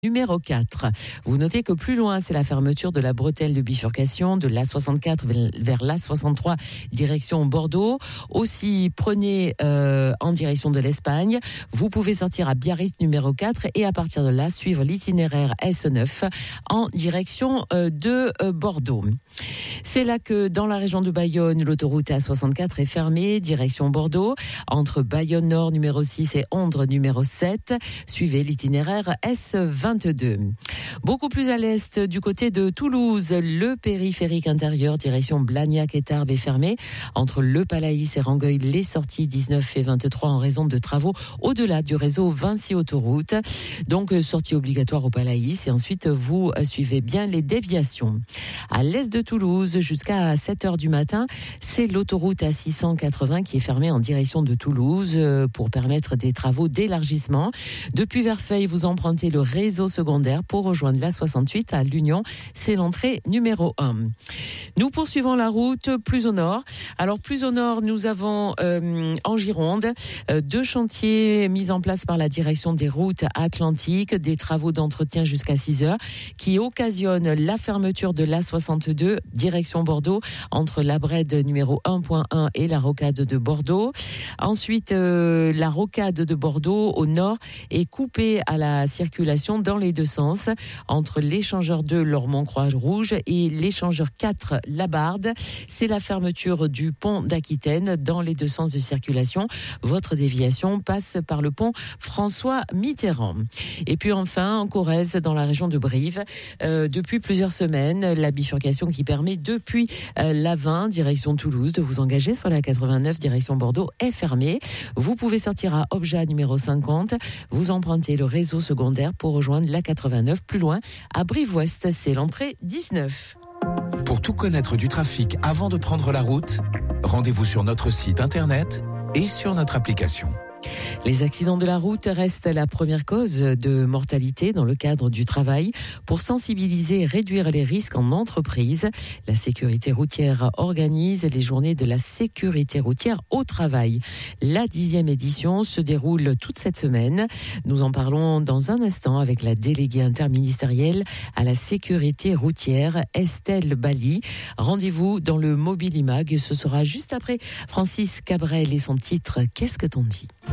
Numéro 4. Vous notez que plus loin, c'est la fermeture de la bretelle de bifurcation de l'A64 vers l'A63 direction Bordeaux. Aussi, prenez en direction de l'Espagne. Vous pouvez sortir à Biarritz numéro 4 et à partir de là, suivre l'itinéraire S9 en direction de Bordeaux. C'est là que dans la région de Bayonne, l'autoroute A64 est fermée, direction Bordeaux. Entre Bayonne Nord numéro 6 et Ondres numéro 7, suivez l'itinéraire S22. Beaucoup plus à l'est, du côté de Toulouse, le périphérique intérieur, direction Blagnac et Tarbes est fermé. Entre Le Palaïs et Rangueil, les sorties 19 et 23 en raison de travaux au-delà du réseau Vinci Autoroute. Donc, sortie obligatoire au Palaïs et ensuite vous suivez bien les déviations. À l'est de Toulouse, jusqu'à 7h du matin, c'est l'autoroute A680 qui est fermée en direction de Toulouse pour permettre des travaux d'élargissement. Depuis Verfeil, vous empruntez le réseau secondaire pour rejoindre l'A68 à l'Union. C'est l'entrée numéro 1. Nous poursuivons la route plus au nord. Alors, plus au nord, nous avons en Gironde 2 chantiers mis en place par la direction des routes atlantiques, des travaux d'entretien jusqu'à 6h qui occasionnent la fermeture de l'A62 direction Bordeaux entre la Brède numéro 1.1 et la rocade de Bordeaux. Ensuite, la rocade de Bordeaux au nord est coupée à la circulation dans les deux sens entre l'échangeur 2 Lormont-Croix-Rouge et l'échangeur 4 Labarde. C'est la fermeture du pont d'Aquitaine dans les deux sens de circulation. Votre déviation passe par le pont François Mitterrand. Et puis enfin, en Corrèze, dans la région de Brive, depuis plusieurs semaines, la bifurcation qui permet depuis la 20 direction Toulouse de vous engager sur la 89 direction Bordeaux est fermée. Vous pouvez sortir à Obja numéro 50. Vous empruntez le réseau secondaire pour rejoindre la 89 plus loin à Brive-Ouest. C'est l'entrée 19. Pour tout connaître du trafic avant de prendre la route, rendez-vous sur notre site internet et sur notre application. Les accidents de la route restent la première cause de mortalité dans le cadre du travail. Pour sensibiliser et réduire les risques en entreprise, la sécurité routière organise les journées de la sécurité routière au travail. La 10e édition se déroule toute cette semaine. Nous en parlons dans un instant avec la déléguée interministérielle à la sécurité routière, Estelle Bali. Rendez-vous dans le Mobilimag. Ce sera juste après Francis Cabrel et son titre « Qu'est-ce que t'en dis ?»